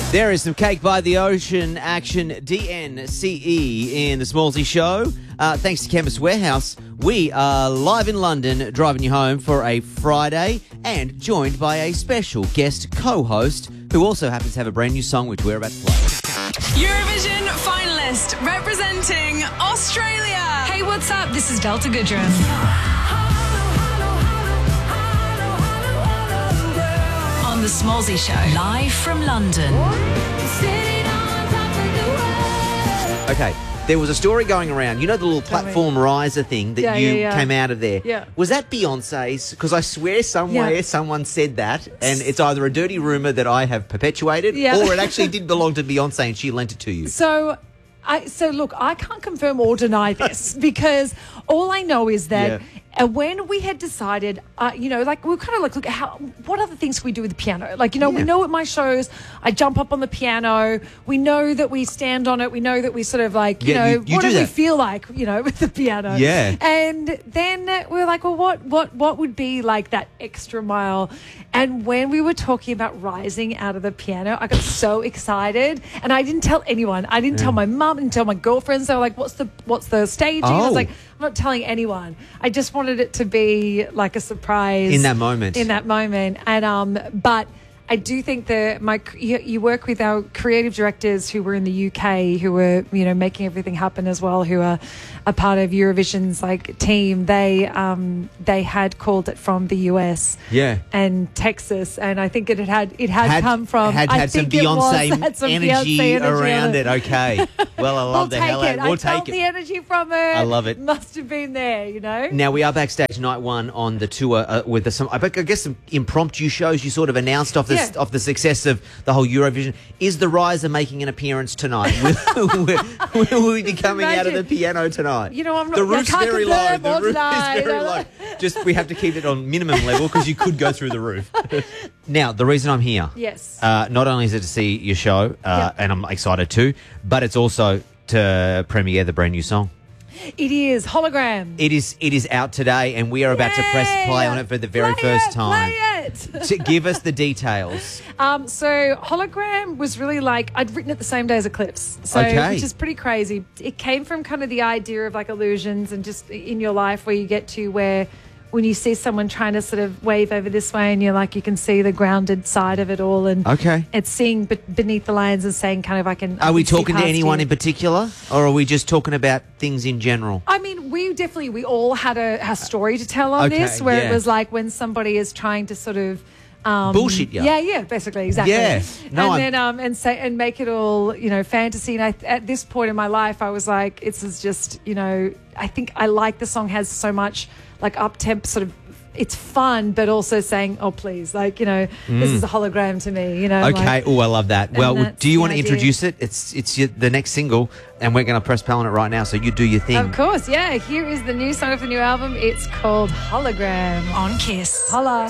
There is some Cake by the Ocean action, DNCE in the Smallsy Show. Thanks to Chemist Warehouse, we are live in London, driving you home for a Friday, and joined by a special guest co-host who also happens to have a brand new song which we're about to play. Eurovision finalist representing Australia. Hey, what's up? This is Delta Goodrem. On The Smallsy Show, live from London. Okay, there was a story going around. You know the little platform riser thing that came out of there? Yeah. Was that Beyonce's? Because I swear somewhere someone said that, and it's either a dirty rumour that I have perpetuated or it actually did belong to Beyonce and she lent it to you. So look, I can't confirm or deny this because all I know is that when we had decided, we were kind of like, look, what other things can we do with the piano? We know at my shows, I jump up on the piano. We know that we stand on it. We know that we sort of what do we feel like, with the piano? Yeah. And then we were like, well, what would be like that extra mile? And when we were talking about rising out of the piano, I got so excited, and I didn't tell anyone. I didn't tell my mum, didn't tell my girlfriends. They were like, what's the staging? I was like, I'm not telling anyone. I just wanted it to be like a surprise in that moment. And but I do think that you work with our creative directors who were in the UK, who were making everything happen as well, who are a part of Eurovision's team. They had called it from the US and Texas, and I think it had come from had some Beyonce energy around it. Okay, well, I love the hell out. We'll take it. The energy from her. I love it. Must have been there, Now we are backstage night one on the tour with some impromptu shows you sort of announced off the success of the whole Eurovision. Is the riser making an appearance tonight? Will we be coming out of the piano tonight? I'm not. The roof's very low. The roof is very low. Just we have to keep it on minimum level because you could go through the roof. Now, the reason I'm here, not only is it to see your show, and I'm excited too, but it's also to premiere the brand new song. It is Hologram. It is out today, and we are about to press play on it for the very first time. Play it. To give us the details. So Hologram was really I'd written it the same day as Eclipse, which is pretty crazy. It came from kind of the idea of illusions and just in your life where you get to where when you see someone trying to sort of wave over this way and you're you can see the grounded side of it all, and it's seeing beneath the lines and saying kind of Are we talking to anyone in particular, or are we just talking about things in general? I mean, we all had a story to tell on this, where it was when somebody is trying to sort of bullshit you. Yeah, basically, exactly. Yeah. No, and make it all, fantasy. And at this point in my life, I was like, it's just, I think I like the song has so much up-temp sort of, it's fun, but also saying, oh, please, this is a hologram to me, Okay. Oh, I love that. Well, do you want to introduce it? It's the next single, and we're going to press play on it right now, so you do your thing. Of course, yeah. Here is the new song of the new album. It's called Hologram. On Kiss. Holla.